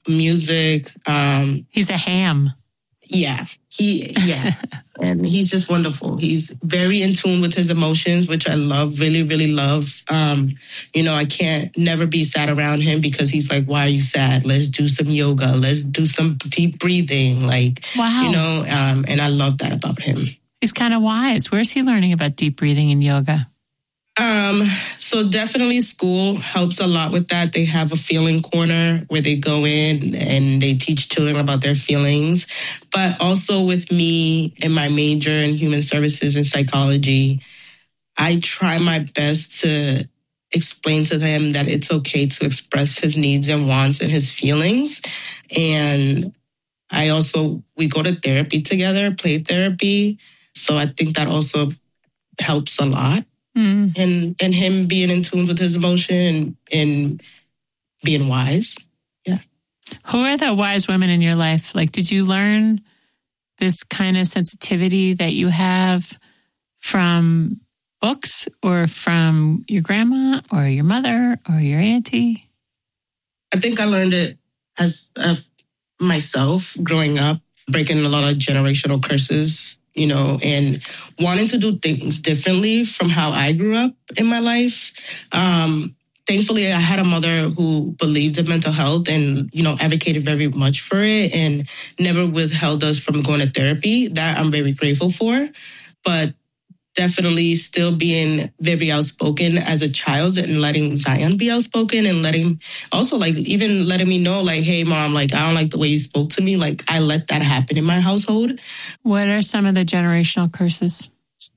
music. He's a ham. Yeah. And he's just wonderful. He's very in tune with his emotions, which I love, really, really love. I can't never be sad around him because he's like, why are you sad? Let's do some yoga. Let's do some deep breathing. Wow. And I love that about him. He's kind of wise. Where's he learning about deep breathing and yoga? So definitely school helps a lot with that. They have a feeling corner where they go in and they teach children about their feelings. But also with me and my major in human services and psychology, I try my best to explain to them that it's okay to express his needs and wants and his feelings. And we go to therapy together, play therapy. So I think that also helps a lot. And him being in tune with his emotion and being wise. Yeah. Who are the wise women in your life? Did you learn this kind of sensitivity that you have from books or from your grandma or your mother or your auntie? I think I learned it as myself growing up, breaking a lot of generational curses, and wanting to do things differently from how I grew up in my life. Thankfully, I had a mother who believed in mental health and, advocated very much for it and never withheld us from going to therapy. That I'm very grateful for. But definitely still being very outspoken as a child and letting Zion be outspoken and letting me know, hey, Mom, I don't like the way you spoke to me. I let that happen in my household. What are some of the generational curses?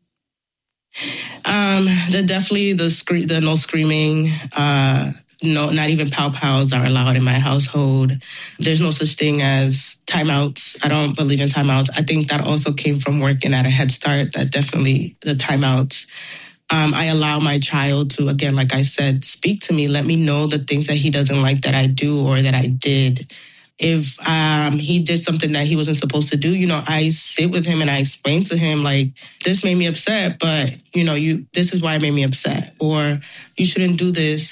Definitely the no screaming, no, not even pow-pows are allowed in my household. There's no such thing as timeouts. I don't believe in timeouts. I think that also came from working at a Head Start, that definitely the timeouts. I allow my child to, again, like I said, speak to me, let me know the things that he doesn't like that I do or that I did. If he did something that he wasn't supposed to do, I sit with him and I explain to him, this made me upset, but, this is why it made me upset. Or you shouldn't do this.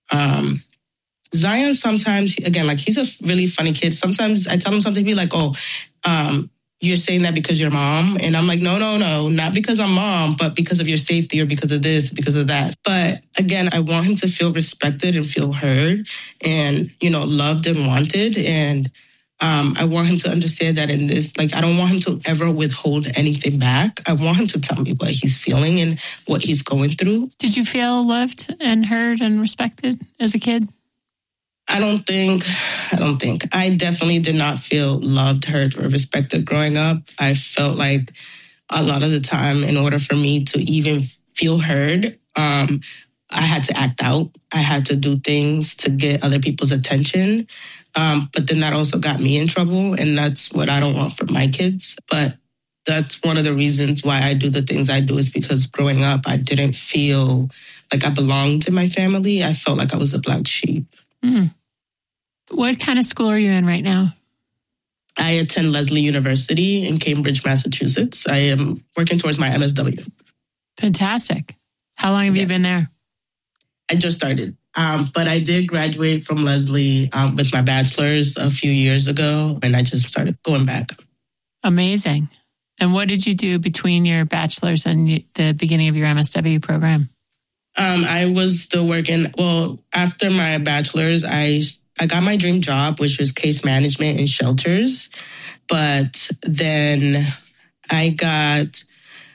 Zion sometimes, again, he's a really funny kid. Sometimes I tell him something, be like, you're saying that because you're mom. And I'm like, no, not because I'm mom, but because of your safety or because of this, because of that. But again, I want him to feel respected and feel heard and, loved and wanted. And I want him to understand that in this, I don't want him to ever withhold anything back. I want him to tell me what he's feeling and what he's going through. Did you feel loved and heard and respected as a kid? I don't think. I definitely did not feel loved, heard, or respected growing up. I felt like a lot of the time, in order for me to even feel heard, I had to act out. I had to do things to get other people's attention. But then that also got me in trouble. And that's what I don't want for my kids. But that's one of the reasons why I do the things I do, is because growing up, I didn't feel like I belonged to my family. I felt like I was a black sheep. Mm. What kind of school are you in right now? I attend Lesley University in Cambridge, Massachusetts. I am working towards my MSW. Fantastic. How long have you been there? I just started. But I did graduate from Lesley with my bachelor's a few years ago, and I just started going back. Amazing. And what did you do between your bachelor's and the beginning of your MSW program? I was still working. Well, after my bachelor's, I got my dream job, which was case management in shelters. But then I got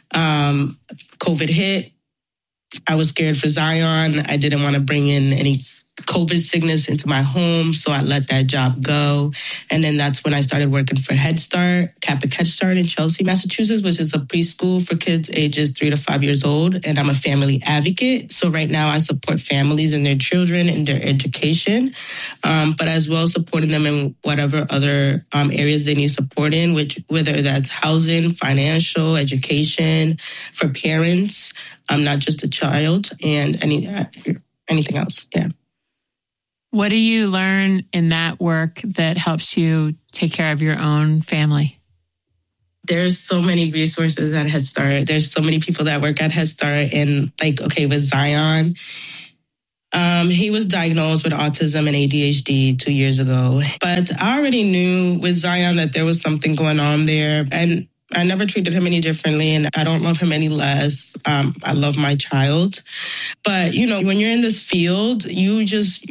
COVID hit. I was scared for Zion. I didn't want to bring in any COVID sickness into my home, so I let that job go. And then that's when I started working for Head Start, Catholic Head Start in Chelsea, Massachusetts, which is a preschool for kids ages 3 to 5 years old. And I'm a family advocate. So right now I support families and their children in their education, but as well supporting them in whatever other areas they need support in, whether that's housing, financial, education, for parents, not just a child, and anything else. Yeah. What do you learn in that work that helps you take care of your own family? There's so many resources at Head Start. There's so many people that work at Head Start. And with Zion, He was diagnosed with autism and ADHD 2 years ago. But I already knew with Zion that there was something going on there. And I never treated him any differently, and I don't love him any less. I love my child. But, when you're in this field, you just,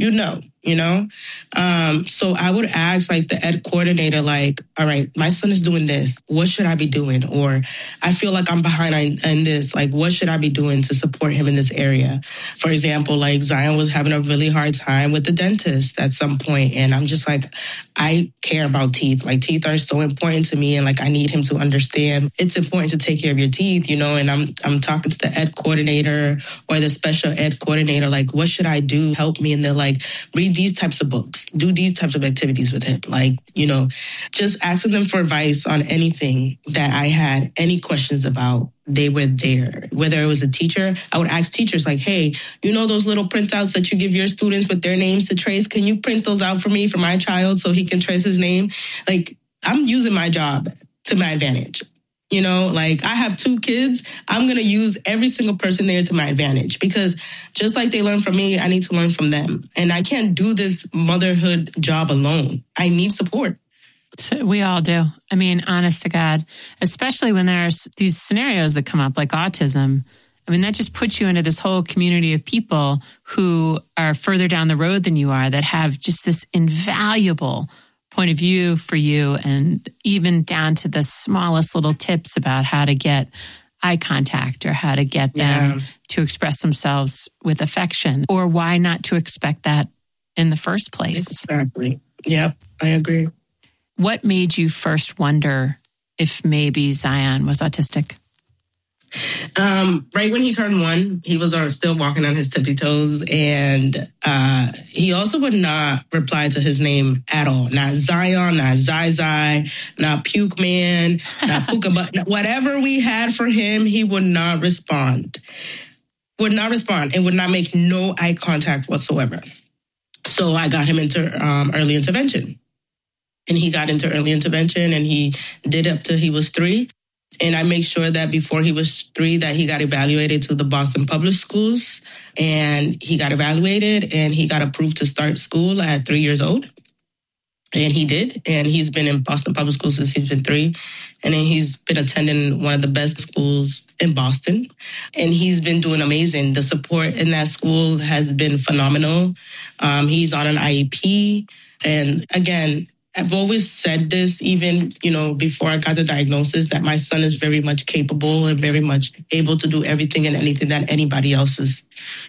So I would ask like the ed coordinator, like, all right, my son is doing this. What should I be doing? Or I feel like I'm behind in this. Like, what should I be doing to support him in this area? For example, like Zion was having a really hard time with the dentist at some point. And I'm just like, I care about teeth. Like, teeth are so important to me. And like, I need him to understand it's important to take care of your teeth, and I'm talking to the ed coordinator or the special ed coordinator, like, what should I do? Help me. And they're like, read these types of books, do these types of activities with him. Like, just asking them for advice on anything that I had any questions about. They were there. Whether it was a teacher, I would ask teachers like, hey, those little printouts that you give your students with their names to trace? Can you print those out for me for my child so he can trace his name? Like, I'm using my job to my advantage. Like, I have 2 kids. I'm going to use every single person there to my advantage, because just like they learn from me, I need to learn from them. And I can't do this motherhood job alone. I need support. So we all do. I mean, honest to God, especially when there's these scenarios that come up like autism. I mean, that just puts you into this whole community of people who are further down the road than you are, that have just this invaluable point of view for you, and even down to the smallest little tips about how to get eye contact or how to get them to express themselves with affection, or why not to expect that in the first place. Exactly. Yep, I agree. What made you first wonder if maybe Zion was autistic? Right when he turned 1, he was still walking on his tippy toes, and he also would not reply to his name at all. Not Zion, not Zai, not Puke Man, not Puka, but whatever we had for him, he would not respond. And would not make no eye contact whatsoever. So I got him into early intervention. And he got into early intervention, and he did up till he was 3. And I make sure that before he was 3 that he got evaluated to the Boston Public Schools. And he got evaluated and he got approved to start school at 3 years old. And he did. And he's been in Boston Public Schools since he's been 3. And then he's been attending one of the best schools in Boston. And he's been doing amazing. The support in that school has been phenomenal. He's on an IEP. And again, I've always said this, even, before I got the diagnosis, that my son is very much capable and very much able to do everything and anything that anybody else is,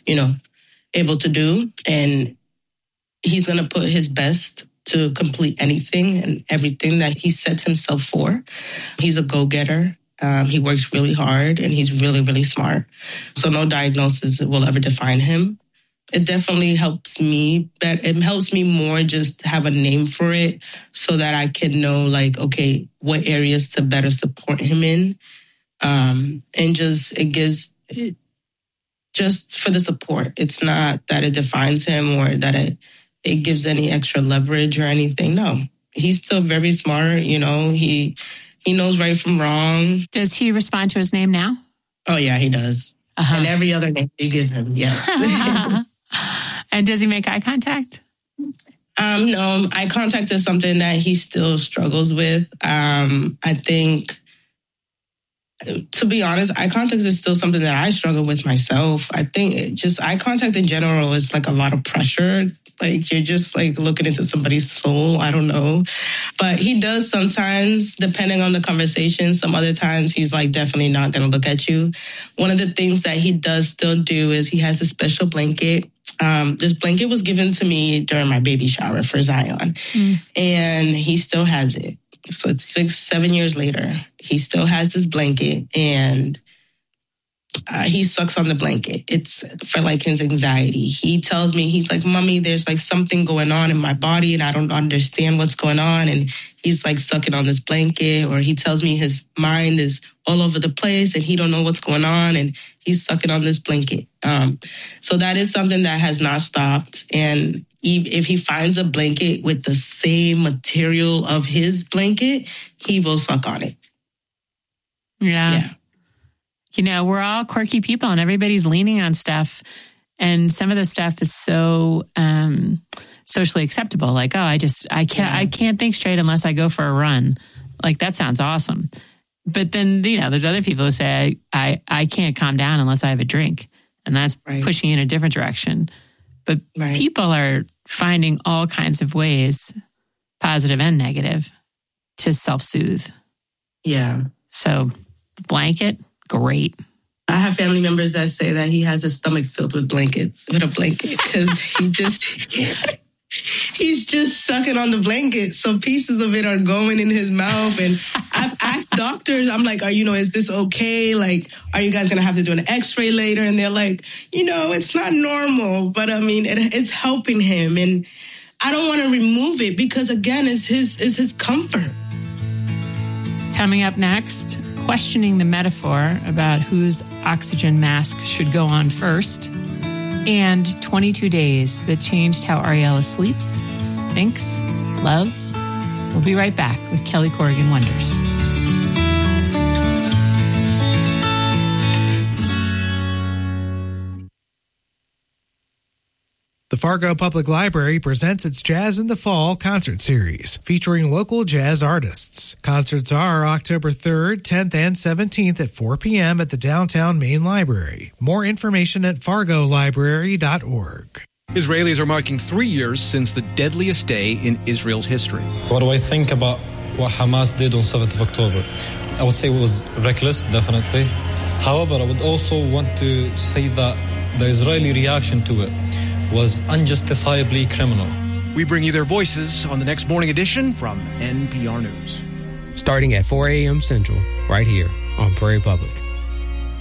able to do. And he's going to put his best to complete anything and everything that he sets himself for. He's a go-getter. He works really hard, and he's really, really smart. So no diagnosis will ever define him. It definitely helps me, but it helps me more just have a name for it so that I can know, like, okay, what areas to better support him in. And it gives just for the support. It's not that it defines him or that it gives any extra leverage or anything. No, he's still very smart. He knows right from wrong. Does he respond to his name now? Oh, yeah, he does. And every other name you give him, yes. And does he make eye contact? No, eye contact is something that he still struggles with. I think, to be honest, eye contact is still something that I struggle with myself. I think just eye contact in general is like a lot of pressure. Like, you're just like looking into somebody's soul. I don't know. But he does sometimes, depending on the conversation. Some other times he's like definitely not going to look at you. One of the things that he does still do is he has a special blanket. This blanket was given to me during my baby shower for Zion. And he still has it. So it's 6-7 years later. He still has this blanket, and he sucks on the blanket. It's for like his anxiety. He tells me, he's like, Mommy, there's like something going on in my body and I don't understand what's going on. And he's like sucking on this blanket, or he tells me his mind is all over the place and he don't know what's going on and he's sucking on this blanket. So that is something that has not stopped. And if he finds a blanket with the same material of his blanket, he will suck on it. Yeah. We're all quirky people and everybody's leaning on stuff. And some of the stuff is so socially acceptable. Like, oh, I can't think straight unless I go for a run. Like, that sounds awesome. But then, there's other people who say, I can't calm down unless I have a drink. And that's pushing in a different direction. But people are finding all kinds of ways, positive and negative, to self-soothe. Yeah. So blanket, great. I have family members that say that he has his stomach filled with a blanket, because he's just sucking on the blanket. So pieces of it are going in his mouth. And I've asked doctors, I'm like, is this okay? Like, are you guys going to have to do an x-ray later? And they're like, it's not normal, but it's helping him. And I don't want to remove it because, again, it's his comfort. Coming up next, questioning the metaphor about whose oxygen mask should go on first, and 22 days that changed how Ariella sleeps, thinks, loves. We'll be right back with Kelly Corrigan Wonders. The Fargo Public Library presents its Jazz in the Fall concert series, featuring local jazz artists. Concerts are October 3rd, 10th, and 17th at 4 p.m. at the Downtown Main Library. More information at fargolibrary.org. Israelis are marking 3 years since the deadliest day in Israel's history. What do I think about what Hamas did on 7th of October? I would say it was reckless, definitely. However, I would also want to say that the Israeli reaction to it was unjustifiably criminal. We bring you their voices on the next morning edition from NPR News. Starting at 4 a.m. Central, right here on Prairie Public.